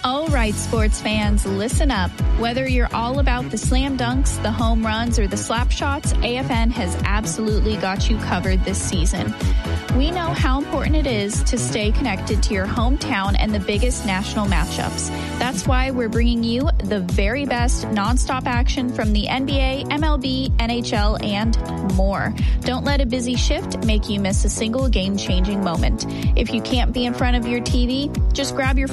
All right, sports fans, listen up. Whether you're all about the slam dunks, the home runs, or the slap shots, AFN has absolutely got you covered this season. We know how important it is to stay connected to your hometown and the biggest national matchups. That's why we're bringing you the very best nonstop action from the NBA, MLB, NHL, and more. Don't let a busy shift make you miss a single game-changing moment. If you can't be in front of your TV, just grab your phone